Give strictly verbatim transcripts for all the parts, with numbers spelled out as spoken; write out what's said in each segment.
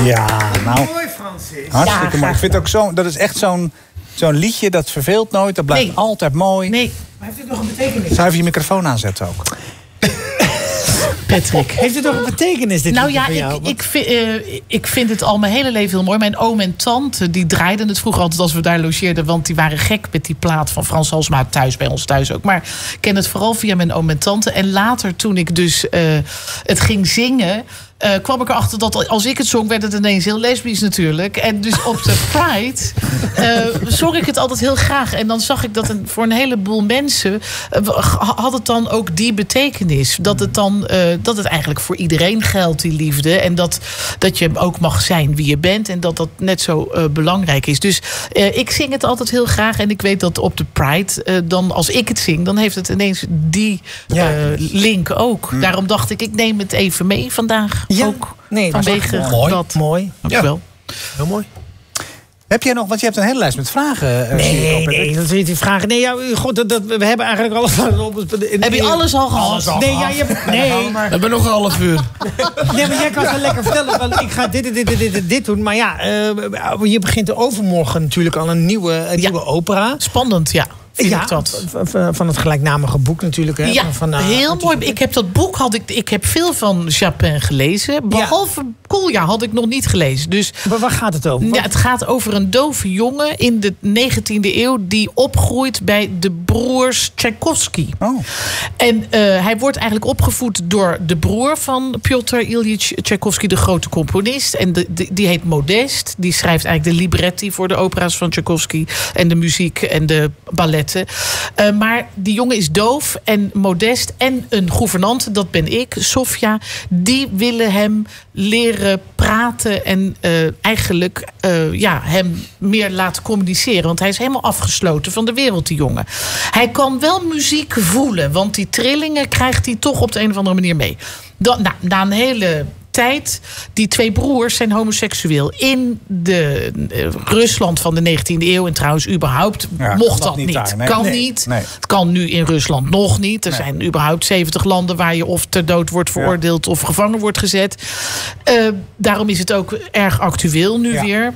Ja, nou. Mooi, Francis. Hartstikke Ja, mooi. Ik vind het ook zo, dat is echt zo'n zo'n liedje, dat verveelt nooit. Dat blijft Nee. altijd mooi. Nee, Maar heeft dit nog een betekenis? Zou je even je microfoon aanzetten ook? Patrick. Heeft het nog een betekenis, dit Nou liedje ja, voor jou? ik, ik, vind, eh, ik vind het al mijn hele leven heel mooi. Mijn oom en tante die draaiden het vroeger altijd als we daar logeerden. Want die waren gek met die plaat van Frans Halsema thuis, bij ons thuis ook. Maar ik ken het vooral via mijn oom en tante. En later, toen ik dus uh, het ging zingen... Uh, kwam ik erachter dat als ik het zong, werd het ineens heel lesbisch natuurlijk. En dus op de Pride uh, zong ik het altijd heel graag. En dan zag ik dat een, voor een heleboel mensen uh, had het dan ook die betekenis. Dat het dan uh, dat het eigenlijk voor iedereen geldt, die liefde. En dat, dat je ook mag zijn wie je bent. En dat dat net zo uh, belangrijk is. Dus uh, ik zing het altijd heel graag. En ik weet dat op de Pride, uh, dan als ik het zing, dan heeft het ineens die uh, ja. link ook. Mm. Daarom dacht ik, ik neem het even mee vandaag. Ja, ook nee, vanwege dat mooi. Dat. Mooi. Dankjewel. Ja. Heel mooi. Heb jij nog, want je hebt een hele lijst met vragen. Uh, nee, nee, dat is niet die vragen. Nee, ja, god, dat, dat, we hebben eigenlijk alles. Heb je alles al gehad? Alles al nee, gehad. Ja, je hebt, nee, maar. We hebben nog een half uur. Nee, maar jij kan het lekker vertellen. Want ik ga dit, dit, dit, dit, dit, dit doen. Maar ja, uh, je begint overmorgen natuurlijk al een nieuwe, een ja. nieuwe opera. Spannend, ja. Ja, dat. van het gelijknamige boek natuurlijk. Hè? Ja, van, uh, heel mooi. Ik heb dat boek, had ik, ik heb veel van Chapin gelezen. Behalve ja. Kolja had ik nog niet gelezen. Dus, maar waar gaat het over? Ja, het gaat over een dove jongen in de negentiende eeuw... die opgroeit bij de broers Tchaikovsky. Oh. En uh, hij wordt eigenlijk opgevoed door de broer van Piotr Ilyich Tchaikovsky... de grote componist. En de, de, die heet Modest. Die schrijft eigenlijk de libretti voor de opera's van Tchaikovsky... en de muziek en de ballet. Uh, maar die jongen is doof en Modest en een gouvernante, dat ben ik, Sofia, die willen hem leren praten en uh, eigenlijk uh, ja, hem meer laten communiceren. Want hij is helemaal afgesloten van de wereld, die jongen. Hij kan wel muziek voelen, want die trillingen krijgt hij toch op de een of andere manier mee. Dan, nou, na een hele... tijd, die twee broers zijn homoseksueel. In de uh, Rusland van de negentiende eeuw... en trouwens überhaupt ja, mocht dat niet. niet. Daar, nee. Kan nee, niet. Nee. Het kan nu in Rusland nog niet. Er nee. zijn überhaupt zeventig landen... waar je of ter dood wordt veroordeeld... Ja. of gevangen wordt gezet. Uh, daarom is het ook erg actueel nu ja. weer...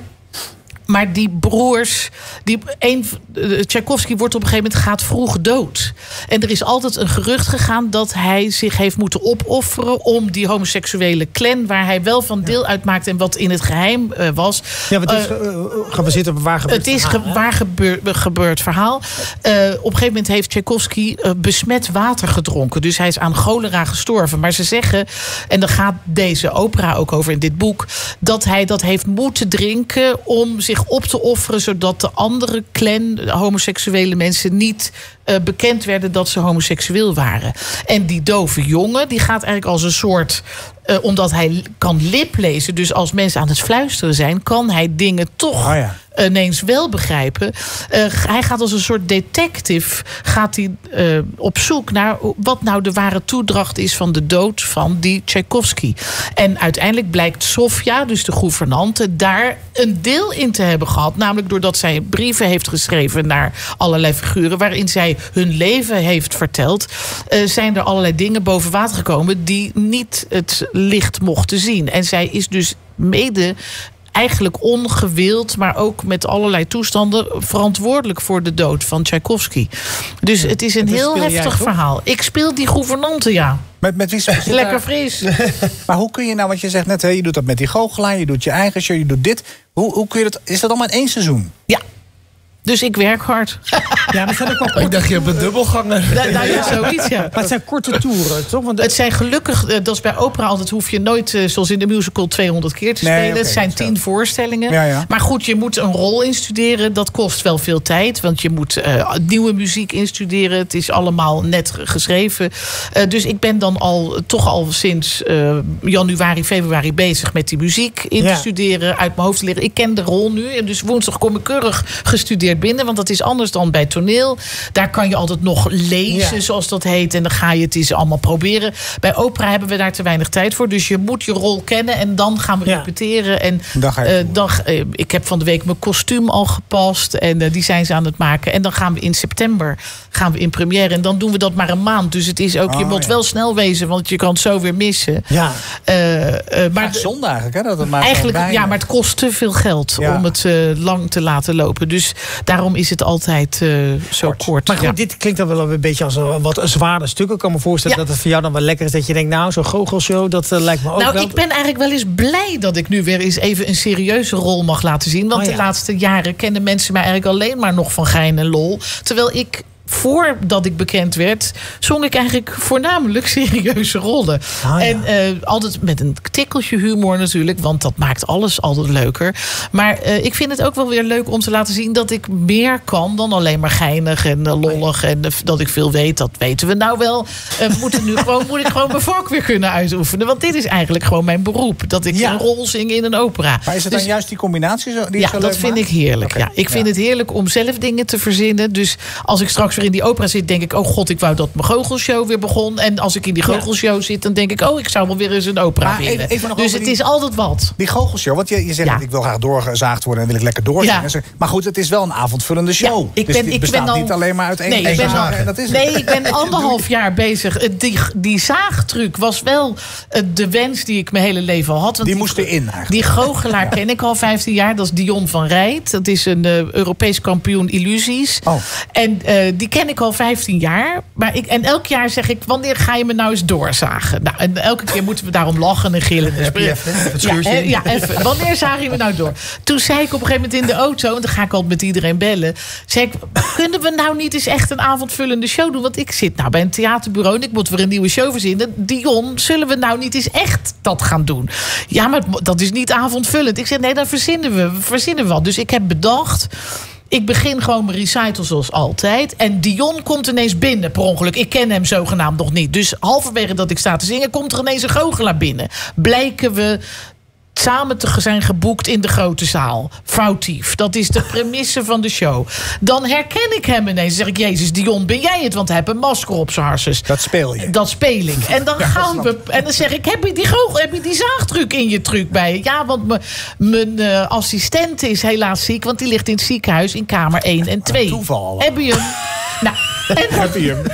Maar die broers, die een, Tchaikovsky wordt op een gegeven moment gaat vroeg dood. En er is altijd een gerucht gegaan dat hij zich heeft moeten opofferen om die homoseksuele clan, waar hij wel van deel uitmaakt en wat in het geheim uh, was. Ja, wat is uh, gebaseerd op een waar gebeurd Het is verhaal, ge, waar gebeurd, gebeurd verhaal. Uh, op een gegeven moment heeft Tchaikovsky uh, besmet water gedronken. Dus hij is aan cholera gestorven. Maar ze zeggen, en daar gaat deze opera ook over in dit boek, dat hij dat heeft moeten drinken om zich op te offeren, zodat de andere clan, de homoseksuele mensen, niet uh, bekend werden dat ze homoseksueel waren. En die dove jongen, die gaat eigenlijk als een soort, uh, omdat hij kan liplezen, dus als mensen aan het fluisteren zijn, kan hij dingen toch oh ja. ineens wel begrijpen. Uh, hij gaat als een soort detective, gaat hij uh, op zoek naar wat nou de ware toedracht is van de dood van die Tchaikovsky. En uiteindelijk blijkt Sofia, dus de gouvernante, daar een deel in te hebben gehad. Namelijk doordat zij brieven heeft geschreven naar allerlei figuren waarin zij hun leven heeft verteld, uh, zijn er allerlei dingen boven water gekomen die niet het licht mochten zien. En zij is dus mede eigenlijk ongewild, maar ook met allerlei toestanden verantwoordelijk voor de dood van Tchaikovsky. Dus het is een heel heftig verhaal. Ik speel die gouvernante, ja. Met, met wie speelt je Lekker fris. Maar hoe kun je nou, want je zegt net, hè, je doet dat met die goochelaar, je doet je eigen show, je doet dit. Hoe, hoe kun je dat? Is dat allemaal in één seizoen? Ja. Dus ik werk hard. Ja, maar zijn ook wel ik dacht je hebt een dubbelganger. Nou, nou ja, zoiets, ja. Maar het zijn korte toeren, toch? Want het zijn gelukkig, dat is bij opera altijd, hoef je nooit, zoals in de musical, tweehonderd keer te spelen. Nee, okay, het zijn tien voorstellingen. Ja, ja. Maar goed, je moet een rol instuderen. Dat kost wel veel tijd, want je moet uh, nieuwe muziek instuderen. Het is allemaal net geschreven. Uh, dus ik ben dan al toch al sinds uh, januari, februari bezig met die muziek in ja. te studeren, uit mijn hoofd te leren. Ik ken de rol nu, dus woensdag kom ik keurig gestudeerd binnen, want dat is anders dan bij toneel. toneel. Daar kan je altijd nog lezen, Ja. zoals dat heet. En dan ga je het eens allemaal proberen. Bij opera hebben we daar te weinig tijd voor. Dus je moet je rol kennen en dan gaan we Ja. repeteren. En Dan ga je het uh, doen. dan, uh, ik heb van de week mijn kostuum al gepast. En uh, die zijn ze aan het maken. En dan gaan we in september gaan we in première. En dan doen we dat maar een maand. Dus het is ook, je Oh, moet ja. wel snel wezen, want je kan het zo weer missen. Ja. Uh, uh, maar Maar de- zonde eigenlijk, hè? Dat het maar Eigenlijk, gewoon ja, bijna- maar het kost te veel geld Ja. om het uh, lang te laten lopen. Dus daarom is het altijd uh, zo Kort. kort. Maar goed, Ja. dit klinkt dan wel een beetje als een wat een zwaarder stuk. Ik kan me voorstellen Ja. dat het voor jou dan wel lekker is. Dat je denkt, nou, zo'n goochelshow, dat uh, lijkt me ook Nou, wel. ik ben eigenlijk wel eens blij dat ik nu weer eens even een serieuze rol mag laten zien. Want Oh, ja. de laatste jaren kennen mensen mij eigenlijk alleen maar nog van gein en lol. Terwijl ik, voordat ik bekend werd, zong ik eigenlijk voornamelijk serieuze rollen. Ah, ja. En eh, altijd met een tikkeltje humor natuurlijk, want dat maakt alles altijd leuker. Maar eh, ik vind het ook wel weer leuk om te laten zien dat ik meer kan dan alleen maar geinig en eh, lollig. En eh, dat ik veel weet, dat weten we nou wel. Eh, moet, het nu gewoon, moet ik gewoon mijn vak weer kunnen uitoefenen. Want dit is eigenlijk gewoon mijn beroep. Dat ik Ja. een rol zing in een opera. Maar is het Dus- dan juist die combinatie zo, die ja, het zo dat leuk vind maakt? ik heerlijk. Oké, Ja, ik vind ja. het heerlijk om zelf dingen te verzinnen. Dus als ik straks weer in die opera zit, denk ik, oh god, ik wou dat mijn goochelshow weer begon. En als ik in die goochelshow zit, dan denk ik, oh, ik zou wel weer eens een opera Maar even- willen. even nog dus over het die- is altijd wat. Die goochelshow, want je, je zegt Ja. dat ik wil graag doorgezaagd worden en wil ik lekker doorzingen. Ja. Maar goed, het is wel een avondvullende show. Ja, ik dus ben- dit ik bestaat ben al- niet alleen maar uit één Nee, ik ben zagen al- en dat is Nee, het. ik ben anderhalf jaar bezig. Eh, Die, die zaagtruc was wel eh, de wens die ik mijn hele leven al had. Want Die moest erin eigenlijk. Die goochelaar ken ik al vijftien jaar. Dat is Dion van Rijt. Dat is een uh, Europees kampioen illusies. Oh. En uh, die ken ik al vijftien jaar. Maar ik, en elk jaar zeg ik, wanneer ga je me nou eens doorzagen? Nou, en elke keer moeten we daarom lachen en gillen. En Heb je even, even het scheurtje ja, in? eh, ja, even. Wanneer zagen je me nou door? Toen zei ik op een gegeven moment in de auto, en dan ga ik altijd met iedereen bellen. Zei ik, kunnen we nou niet eens echt een avondvullende show doen? Want ik zit nou bij een theaterbureau en ik moet weer een nieuwe show verzinnen. Dion, zullen we nou niet eens echt dat gaan doen? Ja, maar dat is niet avondvullend. Ik zei, nee, dan verzinnen we, verzinnen we wat. Dus ik heb bedacht, ik begin gewoon mijn recital zoals altijd. En Dion komt ineens binnen, per ongeluk. Ik ken hem zogenaamd nog niet. Dus halverwege dat ik sta te zingen, komt er ineens een goochelaar binnen. Blijken we samen te zijn geboekt in de grote zaal. Foutief. Dat is de premisse van de show. Dan herken ik hem ineens. Dan zeg ik, Jezus, Dion, ben jij het? Want hij heeft een masker op zijn harses. Dat speel je. Dat speel ik. En dan gaan we. En dan zeg ik, heb je die goochel, heb je die zaagtruc in je truc bij je? Ja, want me- mijn uh, assistent is helaas ziek, want die ligt in het ziekenhuis in kamer één en twee. Toeval. Heb je hem? Nou, en dan, Heb je hem?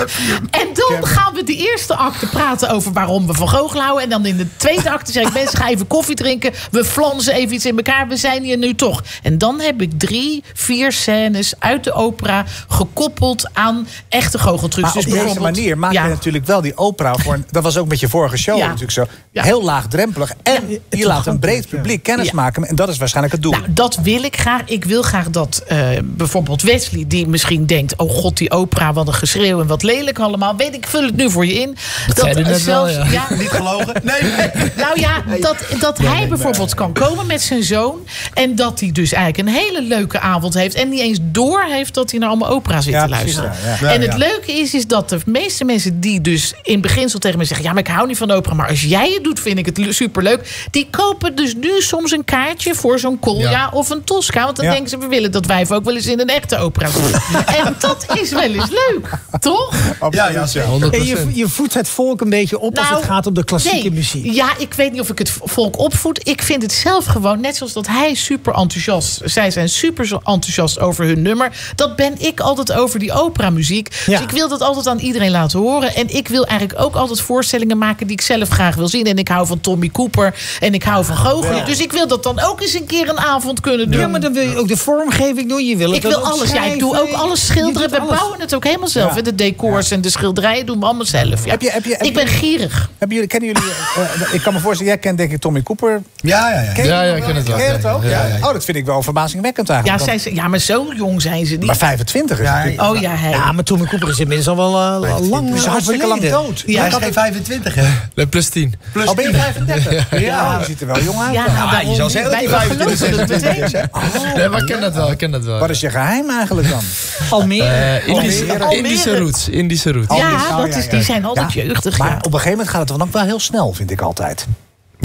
en dan gaan we de eerste acte praten over waarom we van goochel houden. En dan in de tweede acte zeg ik, mensen, ga even koffie drinken. We flansen even iets in elkaar. We zijn hier nu toch. En dan heb ik drie, vier scènes uit de opera gekoppeld aan echte goocheltrucs. Maar op deze bijvoorbeeld- manier maak ja. je natuurlijk wel die opera voor... Een, dat was ook met je vorige show Ja. natuurlijk zo. Ja. Heel laagdrempelig. En Ja, je laat een breed publiek kennis Ja. maken. En dat is waarschijnlijk het doel. Nou, dat wil ik graag. Ik wil graag dat uh, bijvoorbeeld Wesley, die misschien denkt, oh god, die opera, wat een geschreeuw en wat lelijk allemaal. Weet ik, vul het nu voor je in. Dat zei hij net wel, ja. Niet gelogen? Nee, nee. Nou ja, dat, dat hij bijvoorbeeld kan komen met zijn zoon. En dat hij dus eigenlijk een hele leuke avond heeft. En niet eens door heeft dat hij naar allemaal opera zit Ja, te precies, luisteren. ja, ja. En het Ja. leuke is, is dat de meeste mensen die dus in beginsel tegen me zeggen, ja, maar ik hou niet van opera, maar als jij het doet, vind ik het superleuk. Die kopen dus nu soms een kaartje voor zo'n Kolja Ja. of een Tosca. Want dan Ja. denken ze, we willen dat wijf ook wel eens in een echte opera doen. En dat is wel eens leuk, toch? Ja, ja, zeker. honderd En je, procent. je voedt het volk een beetje op als Nou, het gaat om de klassieke nee. muziek. Ja, ik weet niet of ik het volk opvoed. Ik vind het zelf gewoon, net zoals dat hij super enthousiast... zij zijn super enthousiast over hun nummer. Dat ben ik altijd over die operamuziek. Ja. Dus ik wil dat altijd aan iedereen laten horen. En ik wil eigenlijk ook altijd voorstellingen maken die ik zelf graag wil zien. En ik hou van Tommy Cooper en ik hou van goochelen. Ja. Dus ik wil dat dan ook eens een keer een avond kunnen doen. Ja, maar dan wil je ook de vormgeving doen. Je wil het Ik wil dan ook alles. Ja, ik doe schrijven. ook alles Je schilderen. doet We alles. bouwen het ook helemaal zelf. Ja. En de decors en de schilderijen doen we allemaal zelf. Ja. Heb je- heb je- heb ik ben je- gierig. Hebben jullie, kennen jullie... eh, ik kan me voorstellen, jij kent denk ik Tommy Cooper. Ja, ja, ja. Ken je Ja, die ja, nog ik ken het wel. Ken je het ook? Ja, ja, ja. Oh, dat vind ik wel verbazingwekkend Ja, eigenlijk. zij, ze- ja, maar zo jong zijn ze niet. Maar vijfentwintig is Ja, natuurlijk... Oh ja, hij. Ja, maar Tommy Cooper is inmiddels al wel uh, lang Die is hartstikke lang overleden. dood. Ja. Hij is geen vijfentwintig, hè? Nee, plus tien. Plus Al ben je tien. vijfendertig? Ja, je ziet er wel jong uit. Ja, Ja. daarom- je zou zeggen dat wij hij vijfentwintig, geloven het zesentwintig meteen. is, hè? Nee, maar ik ken dat wel, ik ken dat wel. Wat is je geheim eigenlijk dan? Almere. Eh, Indische, Almere. Almere. Indische roots, Indische roots. Ja, Oh, dat ja, is, ja. die zijn altijd Ja. jeugdig. Maar Ja. op een gegeven moment gaat het dan ook wel heel snel, vind ik altijd. Wat?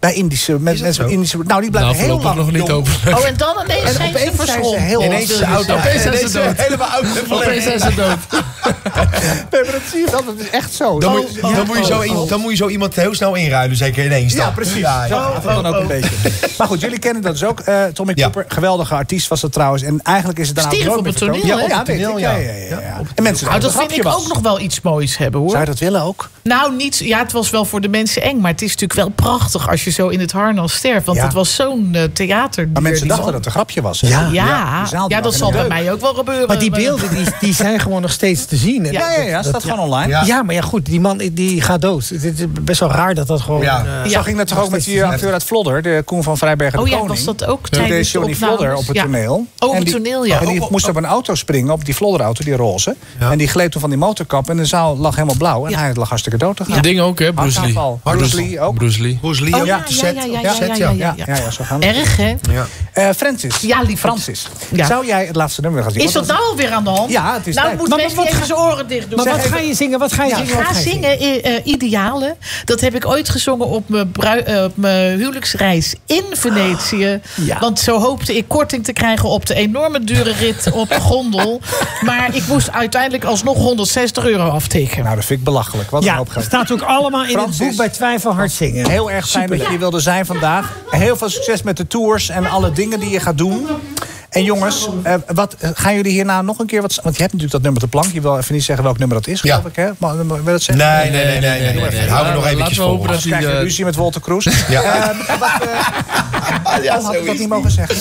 Bij Indische dat mensen. zo? Indische, nou, die blijven Nou, heel voorlopig lang nog niet jong. open. Oh, en dan ineens En zijn ze opeens zijn ze verscholen. heel Ineens is ze oud. Opeens zijn ze dood. Helemaal oud. Opeens zijn ze dood. Nee, maar dat zie je wel, dat is echt zo. Dan, Oh, moet, dan, ja. moet je zo, Oh, i- oh. dan moet je zo iemand heel snel inruilen, zeker ineens. Ja, dan. precies. Ja, Zo ja. gaat het dan ook een beetje. Maar goed, jullie kennen dat dus ook. Uh, Tommy Ja. Cooper, geweldige artiest was dat trouwens. En eigenlijk is het daarna Stierf nooit op meer het vertoond. toneel, Ja, hè? ja, Op het weet ik. toneel, Ja, ja. ja, ja, ja. Ja, op En mensen Nou, dat een vind ik grapje ook was. nog wel iets moois hebben, hoor. Zou je dat willen ook? Nou, niet, ja, het was wel voor de mensen eng. Maar het is natuurlijk wel prachtig als je zo in het harnas sterft. Want Ja. het was zo'n uh, theater. Maar mensen die dachten man. dat het een grapje was. hè? Ja. Ja, die ja, zaal die lag dat in zal een bij deuk. mij ook wel gebeuren. Maar die beelden die, die zijn gewoon nog steeds te zien. Ja, ja, ja, staat gewoon online. Ja. Ja, maar ja, goed, die man die gaat dood. Het is best wel raar dat dat gewoon... Ja. eh, Zo ging het toch ook met die acteur uit Vlodder, de Koen van Vrijbergen de Oh ja, Koning. was dat ook Toen deed tijdens de Johnny opnames? Vlodder op het Ja. toneel. Oh, op En het die- toneel, ja. En die Oh, oh, moest op een auto springen, op die Vlodder-auto, die roze. Ja. En die gleed toen van die motorkap en de zaal lag helemaal blauw. En Ja. hij lag hartstikke dood te gaan. Die ding ook, hè? Bruce Lee. Hartaanval. Bruce Lee ook. Bruce Lee. Bruce Lee Oh, op ja, de ja, set. ja, ja, op de ja, set, ja, ja. Ja, ja, ja, zo gaan we. Erg, hè? Ja. Eh, Francis. Ja, lief. Francis. Ja. Zou jij het laatste nummer gaan zien? Is dat Want nou alweer aan de hand? Ja, het is nou, tijd. moet Maar Wesley wat even ga- zijn oren dicht doen. Maar Zeg wat even- ga je zingen? Wat ga je Ja, zingen? ik Wat ga je zingen eh, eh, Idealen. Dat heb ik ooit gezongen op mijn, brui- eh, op mijn huwelijksreis in Venetië. Ja. Want zo hoopte ik korting te krijgen op de enorme dure rit op de gondel. Maar ik moest uiteindelijk alsnog honderdzestig euro aftekenen. Nou, dat vind ik belachelijk. Wat een Ja, hoop het geld. staat ook allemaal in Francis. het boek bij Twijfel Hard Zingen. Heel erg fijn dat je hier wilde zijn vandaag. Heel veel succes met de tours en alle dingen die je gaat doen. En jongens, eh, wat, eh, gaan jullie hierna nog een keer wat... Want je hebt natuurlijk dat nummer te plank. Je wil even niet zeggen welk nummer dat is, Ja. geloof ik. Hè? Maar, wil je dat zeggen? Nee, nee, nee, nee, nee, nee, nee. Hou er nog Laten eventjes we voor. hopen dat Anders krijg je hij... eh, ruzie met Walter Kroes. Ja. Eh, wat, eh, Ja, had ik dat niet mogen zeggen?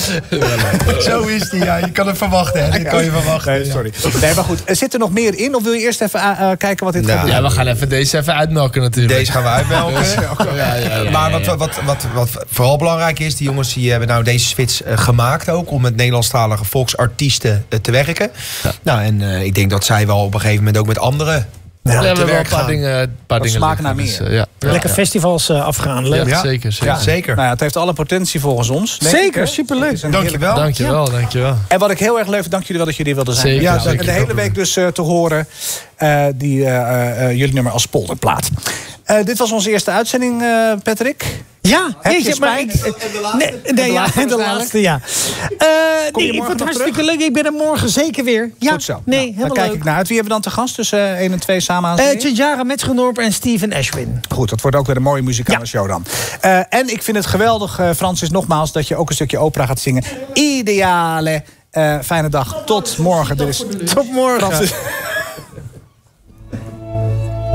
Zo is die, ja. Je kan het verwachten, hè. Dat kan je verwachten. Nee, sorry. Nee, maar goed. Zit er nog meer in? Of wil je eerst even eh, eh, kijken wat dit Nou, gaat doen? Ja, we gaan even deze even uitmelken natuurlijk. Deze gaan we uitmelken. Ja, ja, ja, Maar ja, wat, ja. wat, wat, wat vooral belangrijk is, die jongens die hebben nou deze switch eh, gemaakt ook om met Nederlandstalige volksartiesten eh, te werken. Nou, en eh, ik denk dat zij wel op een gegeven moment ook met anderen Ja, te we hebben wel werk een paar gaan. dingen, een paar Dat dingen smaken naar liggen, meer. dus, eh, ja. Lekker festivals eh, afgaan. Leuk. Ja, Ja. zeker. zeker. Ja, zeker. Nou ja, het heeft alle potentie volgens ons. denk Zeker, ik, hè? superleuk. Het is een Dankjewel. Dankjewel, dankjewel. En wat ik heel erg leuk vind, dank jullie wel dat jullie wilden zijn. Zeker, ja, zeker. En de hele week dus uh, te horen uh, die, uh, uh, jullie nummer als polderplaat. Uh, dit was onze eerste uitzending, uh, Patrick. Ja, Heb je jeetje, maar spijt? ik- nee, nee, ja, laatste en de waarschijnlijk? laatste, ja. Uh, nee, ik morgen vond het nog hartstikke leuk. Ik ben er morgen zeker weer. Ja, Goed zo. Nee, Nou, dan helemaal kijk leuk. ik naar uit. Wie hebben we dan te gast tussen uh, één en twee samen aan Uh, zingen? Tjadjara Metzgenorp en Steven Ashwin. Goed, dat wordt ook weer een mooie muzikale Ja. show dan. Uh, en ik vind het geweldig, uh, Francis, nogmaals, dat je ook een stukje opera gaat zingen. Ideale. Uh, fijne dag. Tot morgen. Dit is Tot morgen. Francis.